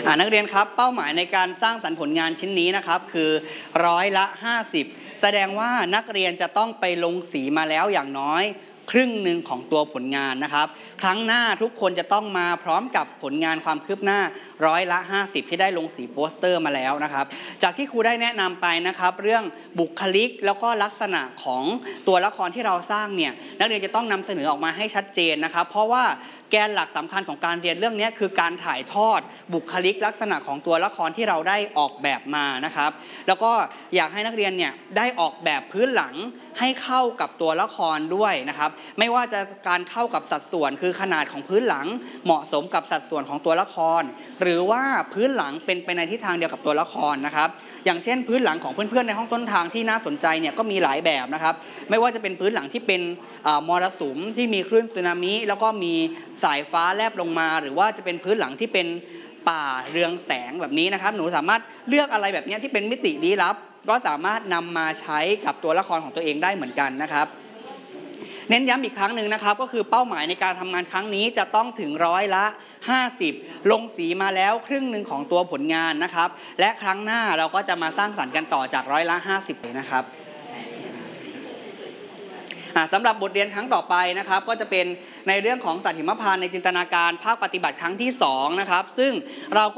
นักเรียนครับเป้าหมายในการสร้างสรรค์ผลงานชิ้นนี้นะครับคือ50%แสดงว่านักเรียนจะต้องไปลงสีมาแล้วอย่างน้อยครึ่งหนึ่งของตัวผลงานนะครับครั้งหน้าทุกคนจะต้องมาพร้อมกับผลงานความคืบหน้า50%ที่ได้ลงสีโปสเตอร์มาแล้วนะครับจากที่ครูได้แนะนำไปนะครับเรื่องบุคลิกแล้วก็ลักษณะของตัวละครที่เราสร้างเนี่ยนักเรียนจะต้องนำเสนอออกมาให้ชัดเจนนะครับเพราะว่าแกนหลักสำคัญของการเรียนเรื่องนี้คือการถ่ายทอดบุคลิกลักษณะของตัวละครที่เราได้ออกแบบมานะครับแล้วก็อยากให้นักเรียนเนี่ยได้ออกแบบพื้นหลังให้เข้ากับตัวละครด้วยนะครับไม่ว่าจะการเข้ากับสัดส่วนคือขนาดของพื้นหลังเหมาะสมกับสัดส่วนของตัวละครหรือว่าพื้นหลังเป็นไปในทิศทางเดียวกับตัวละครนะครับอย่างเช่นพื้นหลังของเพื่อนๆในห้องต้นทางที่น่าสนใจเนี่ยก็มีหลายแบบนะครับไม่ว่าจะเป็นพื้นหลังที่เป็นมรสุมที่มีคลื่นสึนามิแล้วก็มีสายฟ้าแลบลงมาหรือว่าจะเป็นพื้นหลังที่เป็นป่าเรืองแสงแบบนี้นะครับหนูสามารถเลือกอะไรแบบนี้ที่เป็นมิติลี้ลับก็สามารถนำมาใช้กับตัวละครของตัวเองได้เหมือนกันนะครับเน้นย้ำอีกครั้งหนึ่งนะครับก็คือเป้าหมายในการทำงานครั้งนี้จะต้องถึง50%ลงสีมาแล้วครึ่งหนึ่งของตัวผลงานนะครับและครั้งหน้าเราก็จะมาสร้างสรรค์กันต่อจาก50%เลยนะครับสำหรับบทเรียนครั้งต่อไปนะครับก็จะเป็นในเรื่องของสัตว์หิมพานต์ในจินตนาการภาคปฏิบัติครั้งที่2นะครับซึ่งเราก็